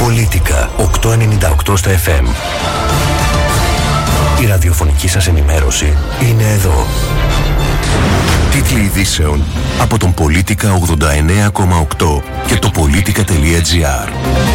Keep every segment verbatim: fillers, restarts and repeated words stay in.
Πολίτικα οκτακόσια ενενήντα οκτώ στα εφ εμ. Η ραδιοφωνική σας ενημέρωση είναι εδώ. Τίτλοι ειδήσεων από τον Πολίτικα ογδόντα εννέα κόμμα οκτώ και το πολίτικα τελεία τζι άρ.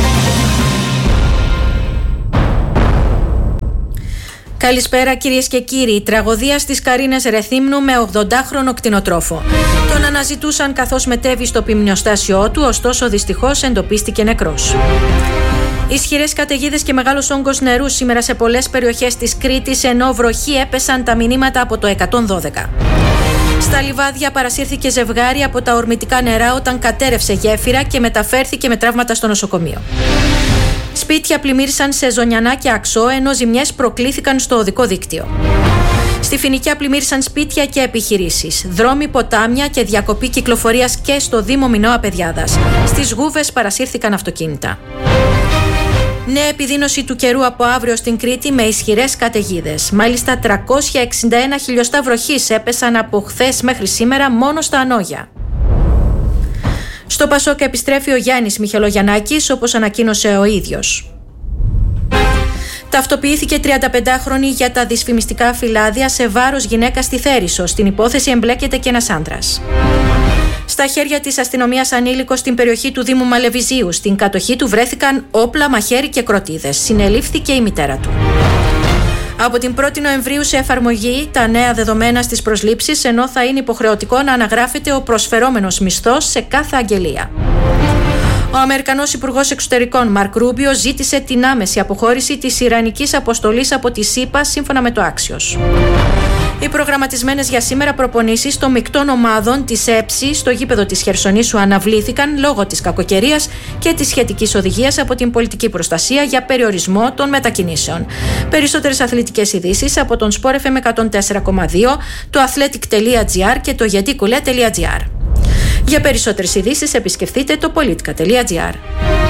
Καλησπέρα κυρίες και κύριοι. Η τραγωδία στις Καρίνες Ρεθύμνου με ογδοντάχρονο κτηνοτρόφο. Τον αναζητούσαν καθώς μετέβη στο ποιμνιοστάσιό του, ωστόσο δυστυχώς εντοπίστηκε νεκρός. Ισχυρές καταιγίδες και μεγάλος όγκος νερού σήμερα σε πολλές περιοχές της Κρήτης, ενώ βροχή έπεσαν τα μηνύματα από το εκατόν δώδεκα. Στα Λιβάδια παρασύρθηκε ζευγάρι από τα ορμητικά νερά όταν κατέρευσε γέφυρα και μεταφέρθηκε με τραύματα στο νοσοκομείο. Σπίτια πλημμύρισαν σε Ζωνιανά και Αξό, ενώ ζημιές προκλήθηκαν στο οδικό δίκτυο. Στη Φοινικιά πλημμύρισαν σπίτια και επιχειρήσεις, δρόμοι, ποτάμια και διακοπή κυκλοφορίας και στο Δήμο Μινώα Παιδιάδας. Στις Γούβες παρασύρθηκαν αυτοκίνητα. Νέα επιδείνωση του καιρού από αύριο στην Κρήτη με ισχυρές καταιγίδες. Μάλιστα τριακόσια εξήντα ένα χιλιοστά βροχής έπεσαν από χθες μέχρι σήμερα μόνο στα Ανόγια. Στο Πασόκ επιστρέφει ο Γιάννης Μιχελογιαννάκης, όπως ανακοίνωσε ο ίδιος. Ταυτοποιήθηκε τριανταπεντάχρονη για τα δυσφημιστικά φυλάδια σε βάρος γυναίκας στη Θέρισο. Στην υπόθεση εμπλέκεται και ένας άντρας. Στα χέρια της αστυνομίας ανήλικος στην περιοχή του Δήμου Μαλεβιζίου. Στην κατοχή του βρέθηκαν όπλα, μαχαίρι και κροτίδες. Συνελήφθηκε η μητέρα του. Από την πρώτη Νοεμβρίου σε εφαρμογή τα νέα δεδομένα στις προσλήψεις, ενώ θα είναι υποχρεωτικό να αναγράφεται ο προσφερόμενος μισθός σε κάθε αγγελία. Ο Αμερικανός Υπουργός Εξωτερικών Μαρκ Ρούμπιο ζήτησε την άμεση αποχώρηση της Ιρανικής αποστολής από τη ΣΥΠΑ σύμφωνα με το Axios. Οι προγραμματισμένες για σήμερα προπονήσεις των μεικτών ομάδων της ΕΨΗ στο γήπεδο της Χερσονήσου αναβλήθηκαν λόγω της κακοκαιρίας και της σχετικής οδηγίας από την πολιτική προστασία για περιορισμό των μετακινήσεων. Περισσότερες αθλητικές ειδήσεις από τον Sport εφ εμ εκατόν τέσσερα κόμμα δύο, το athletic τελεία τζι άρ και το γεντικουλέ τελεία τζι άρ. Για περισσότερες ειδήσεις επισκεφτείτε το πολίτικα τελεία τζι άρ.